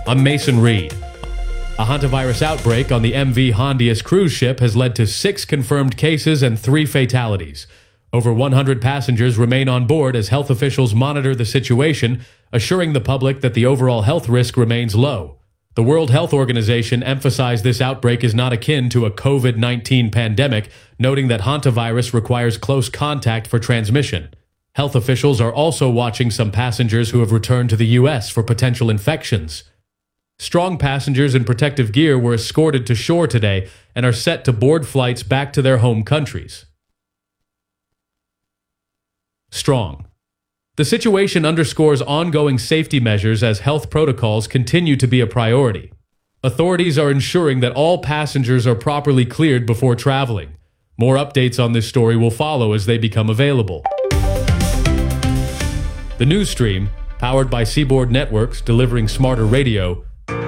I'm Mason Reed. A hantavirus outbreak on the MV Hondius cruise ship has led to 6 confirmed cases and 3 fatalities. Over 100 passengers remain on board as health officials monitor the situation, assuring the public that the overall health risk remains low. The World Health Organization emphasized this outbreak is not akin to a COVID-19 pandemic, noting that hantavirus requires close contact for transmission. Health officials are also watching some passengers who have returned to the U.S. for potential infections. Strong passengers in protective gear were escorted to shore today and are set to board flights back to their home countries. Strong. The situation underscores ongoing safety measures as health protocols continue to be a priority. Authorities are ensuring that all passengers are properly cleared before traveling. More updates on this story will follow as they become available. The news stream, powered by Seaboard Networks, delivering smarter radio.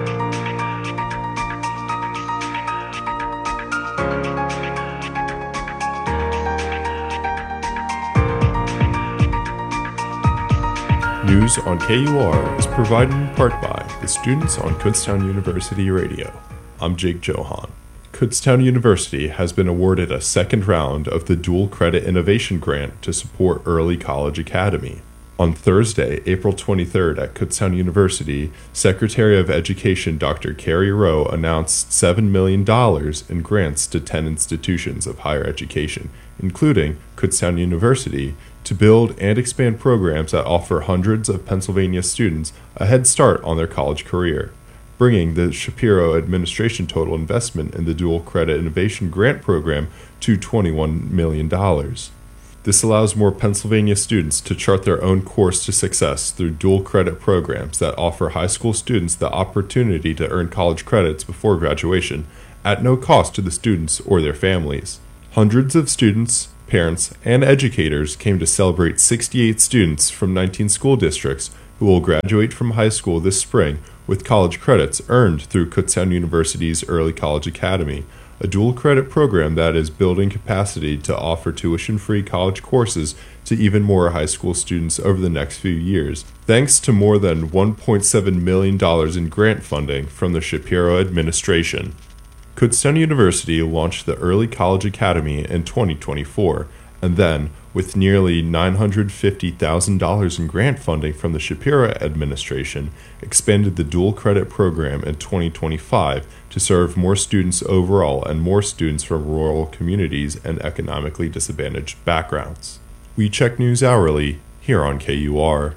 News on KUR is provided in part by the students on Kutztown University Radio. I'm Jake Johan. Kutztown University has been awarded a second round of the Dual Credit Innovation Grant to support Early College Academy. On Thursday, April 23rd at Kutztown University, Secretary of Education Dr. Carrie Rowe announced $7 million in grants to 10 institutions of higher education, including Kutztown University, to build and expand programs that offer hundreds of Pennsylvania students a head start on their college career, bringing the Shapiro administration total investment in the Dual Credit Innovation Grant Program to $21 million. This allows more Pennsylvania students to chart their own course to success through dual credit programs that offer high school students the opportunity to earn college credits before graduation, at no cost to the students or their families. Hundreds of students, parents, and educators came to celebrate 68 students from 19 school districts who will graduate from high school this spring with college credits earned through Kutztown University's Early College Academy, a dual credit program that is building capacity to offer tuition-free college courses to even more high school students over the next few years, thanks to more than $1.7 million in grant funding from the Shapiro administration. Kutztown University launched the Early College Academy in 2024, and then, with nearly $950,000 in grant funding from the Shapiro administration, expanded the dual credit program in 2025 to serve more students overall and more students from rural communities and economically disadvantaged backgrounds. We check news hourly here on KUR.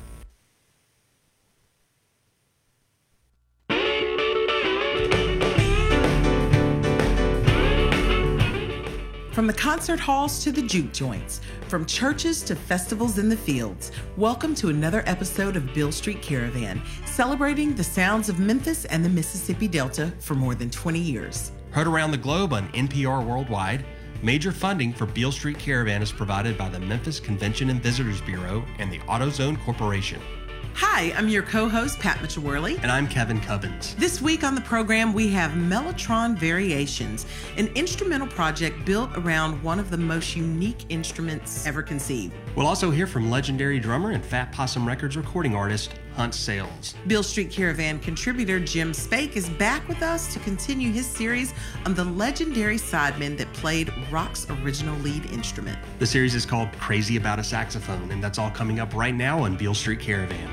From the concert halls to the juke joints, from churches to festivals in the fields, welcome to another episode of Beale Street Caravan, celebrating the sounds of Memphis and the Mississippi Delta for more than 20 years. Heard around the globe on NPR Worldwide, major funding for Beale Street Caravan is provided by the Memphis Convention and Visitors Bureau and the AutoZone Corporation. Hi, I'm your co-host, Pat Mitchell-Worley. And I'm Kevin Cubbins. This week on the program, we have Mellotron Variations, an instrumental project built around one of the most unique instruments ever conceived. We'll also hear from legendary drummer and Fat Possum Records recording artist, Hunt Sales. Beale Street Caravan contributor Jim Spake is back with us to continue his series on the legendary sideman that played rock's original lead instrument. The series is called Crazy About a Saxophone, and that's all coming up right now on Beale Street Caravan.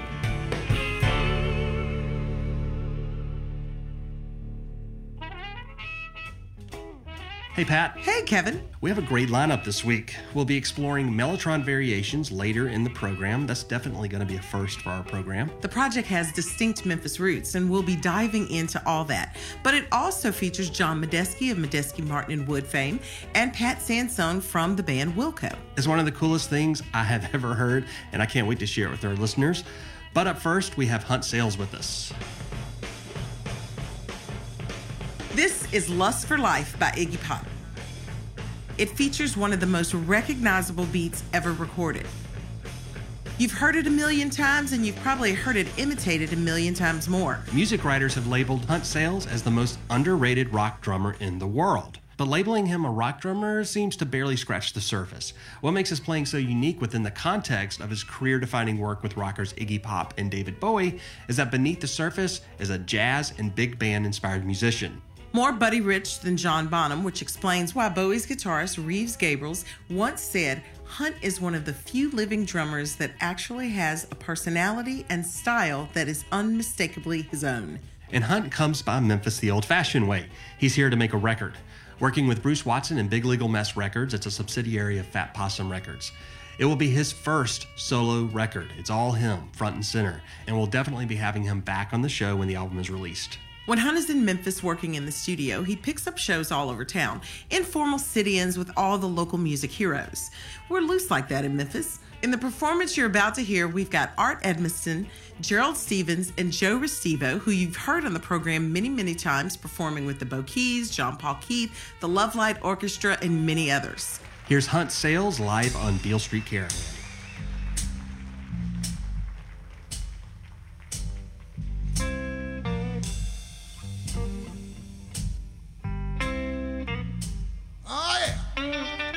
Hey, Pat. Hey, Kevin. We have a great lineup this week. We'll be exploring Mellotron Variations later in the program. That's definitely going to be a first for our program. The project has distinct Memphis roots, and we'll be diving into all that. But it also features John Medeski of Medeski, Martin, and Wood fame, and Pat Sansone from the band Wilco. It's one of the coolest things I have ever heard, and I can't wait to share it with our listeners. But up first, we have Hunt Sales with us. This is Lust for Life by Iggy Pop. It features one of the most recognizable beats ever recorded. You've heard it a million times, and you've probably heard it imitated a million times more. Music writers have labeled Hunt Sales as the most underrated rock drummer in the world. But labeling him a rock drummer seems to barely scratch the surface. What makes his playing so unique within the context of his career-defining work with rockers Iggy Pop and David Bowie is that beneath the surface is a jazz and big band-inspired musician. More Buddy Rich than John Bonham, which explains why Bowie's guitarist Reeves Gabrels once said Hunt is one of the few living drummers that actually has a personality and style that is unmistakably his own. And Hunt comes by Memphis the old-fashioned way. He's here to make a record. Working with Bruce Watson and Big Legal Mess Records, it's a subsidiary of Fat Possum Records. It will be his first solo record. It's all him, front and center, and we'll definitely be having him back on the show when the album is released. When Hunt is in Memphis working in the studio, he picks up shows all over town, informal sit-ins with all the local music heroes. We're loose like that in Memphis. In the performance you're about to hear, we've got Art Edmiston, Gerald Stevens, and Joe Restivo, who you've heard on the program many, many times, performing with the Bo Keys, John Paul Keith, the Love Light Orchestra, and many others. Here's Hunt Sales live on Beale Street Caravan.